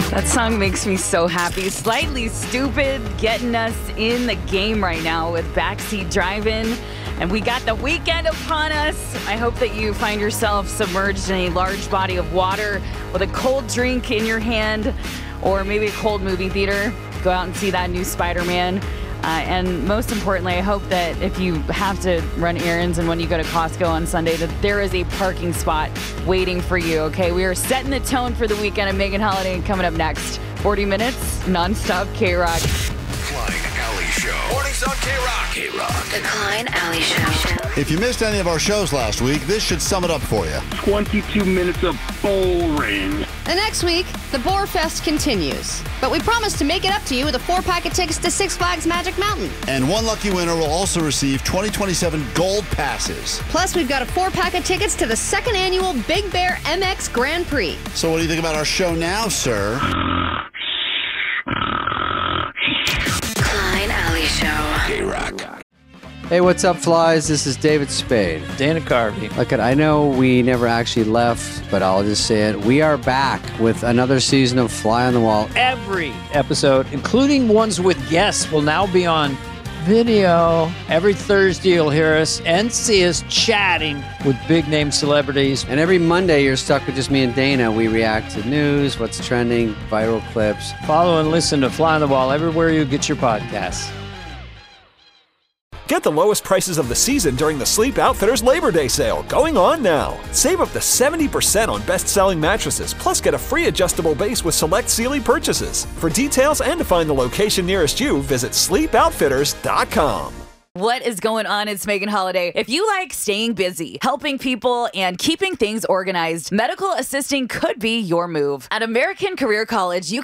That song makes me so happy. Slightly Stoopid getting us in the game right now with Backseat Driving. And we got the weekend upon us. I hope that you find yourself submerged in a large body of water with a cold drink in your hand, or maybe a cold movie theater. Go out and see that new Spider-Man. And most importantly, I hope that if you have to run errands and when you go to Costco on Sunday, that there is a parking spot waiting for you, okay? We are setting the tone for the weekend of Megan Holiday coming up next. 40 minutes, nonstop K-Rock. Klein Alley Show. Mornings on K-Rock. K-Rock. The Klein Alley Show. If you missed any of our shows last week, this should sum it up for you. 22 minutes of boring. And next week, the Boar Fest continues. But we promise to make it up to you with a 4-pack of tickets to Six Flags Magic Mountain. And one lucky winner will also receive 2027 gold passes. Plus, we've got a 4-pack of tickets to the 2nd annual Big Bear MX Grand Prix. So what do you think about our show now, sir? Klein Alley Show. K-Rock. Hey, what's up, flies? This is David Spade. Dana Carvey. Look, I know we never actually left, but I'll just say it. We are back with another season of Fly on the Wall. Every episode, including ones with guests, will now be on video. Every Thursday, you'll hear us and see us chatting with big-name celebrities. And every Monday, you're stuck with just me and Dana. We react to news, what's trending, viral clips. Follow and listen to Fly on the Wall everywhere you get your podcasts. Get the lowest prices of the season during the Sleep Outfitters Labor Day sale, going on now. Save up to 70% on best-selling mattresses, plus get a free adjustable base with select Sealy purchases. For details and to find the location nearest you, visit sleepoutfitters.com. What is going on? It's Megan Holiday. If you like staying busy, helping people, and keeping things organized, medical assisting could be your move. At American Career College, you